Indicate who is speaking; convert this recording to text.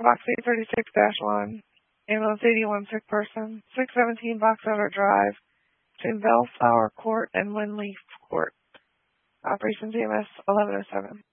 Speaker 1: Box 836-1, ambulance 81, sick person, 617 Box Elder Drive, between Bellflower Court and Linleaf Court. Operations EMS 1107.